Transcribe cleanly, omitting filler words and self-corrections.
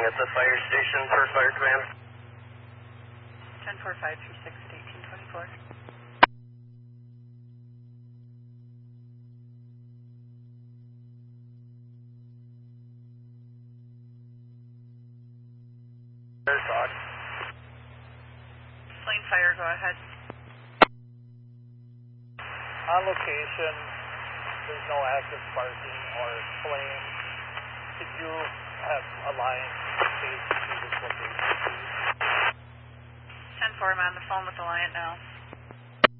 standing at the fire station for fire command. 10-4-536 at 1824. Plane fire, go ahead. On location, there's no active sparking or flame. Could you have a line chase to this location, please? 10-4, I'm on the phone with Alliant now.